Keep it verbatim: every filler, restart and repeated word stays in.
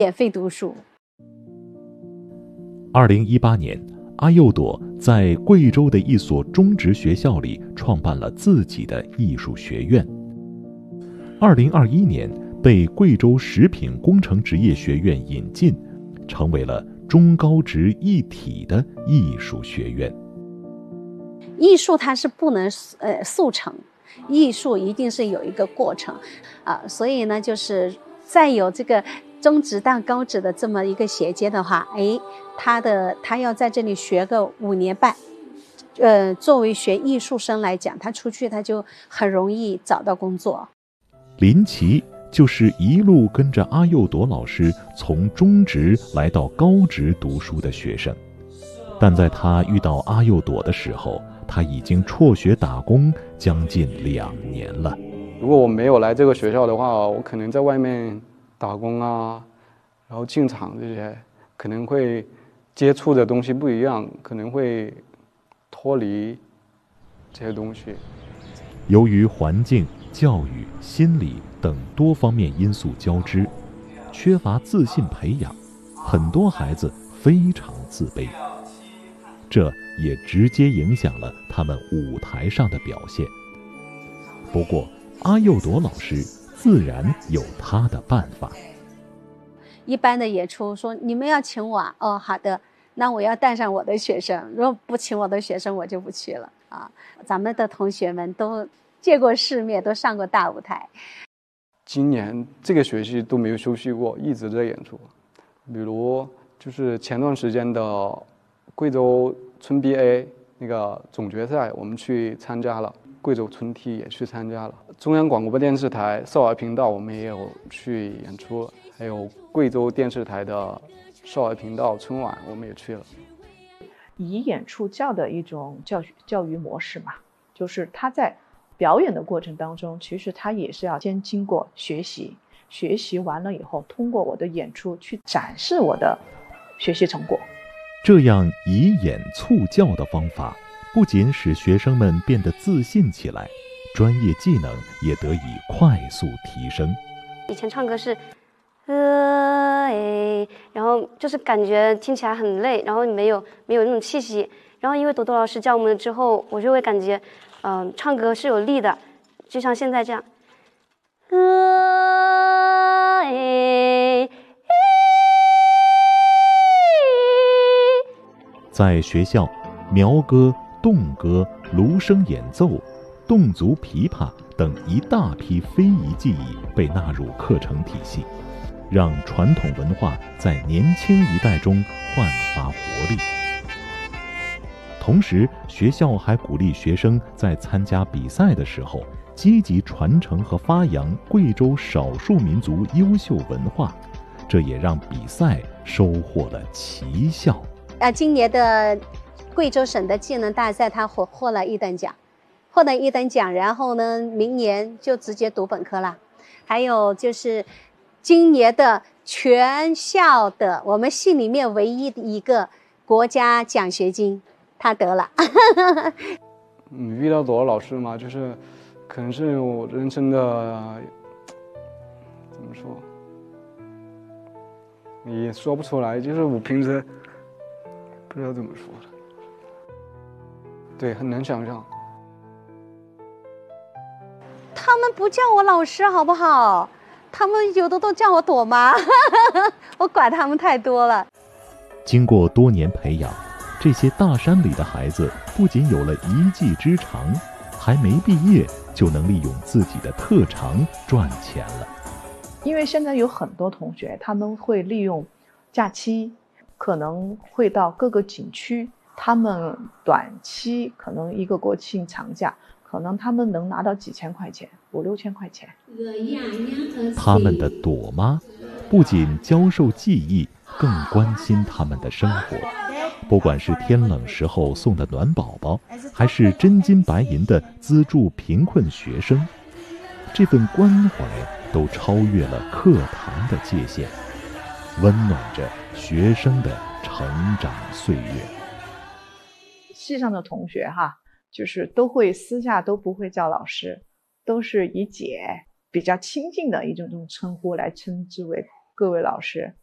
免费读书。 二零一八年，阿幼朵在贵州的一所中职学校里创办了自己的艺术学院。二零二一年，被贵州食品工程职业学院引进，成为了中高职一体的艺术学院。 艺术它是不能呃速成，艺术一定是有一个过程啊，所以呢，就是再有这个中职到高职的这么一个衔接的话，哎，他的他要在这里学个五年半，呃，作为学艺术生来讲，他出去他就很容易找到工作。 林奇就是一路跟着阿幼朵老师从中职来到高职读书的学生，但在他遇到阿幼朵的时候，他已经辍学打工将近两年了。 如果我没有来这个学校的话，我可能在外面打工啊，然后进厂这些，可能会接触的东西不一样，可能会脱离这些东西。 由于环境、教育、心理等多方面因素交织，缺乏自信培养，很多孩子非常自卑，这也直接影响了他们舞台上的表现。不过阿幼朵老师自然有他的办法。 一般的演出说你们要请我啊，哦好的，那我要带上我的学生，如果不请我的学生我就不去了啊。咱们的同学们都见过世面，都上过大舞台。 今年这个学期都没有休息过，一直在演出。比如就是前段时间的贵州春 B A 那个总决赛，我们去参加了，贵州春 T 也去参加了，中央广播电视台少儿频道我们也有去演出，还有贵州电视台的少儿频道春晚我们也去了。 以演出教的一种教学教育模式嘛，就是他在表演的过程当中，其实他也是要先经过学习，学习完了以后，通过我的演出去展示我的学习成果。 这样以演促教的方法，不仅使学生们变得自信起来，专业技能也得以快速提升。 以前唱歌是呃哎，然后就是感觉听起来很累，然后没有没有那种气息。然后因为朵朵老师教我们之后，我就会感觉嗯、呃，唱歌是有力的，就像现在这样呃哎。 在学校，苗歌、侗歌、芦笙演奏、侗族琵琶等一大批非遗技艺被纳入课程体系，让传统文化在年轻一代中焕发活力。同时，学校还鼓励学生在参加比赛的时候，积极传承和发扬贵州少数民族优秀文化，这也让比赛收获了奇效。 啊，今年的贵州省的技能大赛，他获获了一等奖，获得一等奖，然后呢，明年就直接读本科了。还有就是今年的全校的我们系里面唯一的一个国家奖学金，他得了。 嗯，遇到朵朵老师嘛，就是可能是我人生的怎么说，也说不出来，就是我平时不知道怎么说的，对，很难想象。 他们不叫我老师好不好？他们有的都叫我朵妈，我管他们太多了。 经过多年培养，这些大山里的孩子不仅有了一技之长，还没毕业就能利用自己的特长赚钱了。 因为现在有很多同学，他们会利用假期，可能会到各个景区，他们短期可能一个国庆长假，可能他们能拿到几千块钱，五六千块钱。 他们的朵妈不仅教授技艺，更关心他们的生活。不管是天冷时候送的暖宝宝，还是真金白银的资助贫困学生，这份关怀都超越了课堂的界限，温暖着学生的成长岁月。 系上的同学哈，就是都会私下都不会叫老师，都是以姐比较亲近的一种这种称呼来称之为各位老师。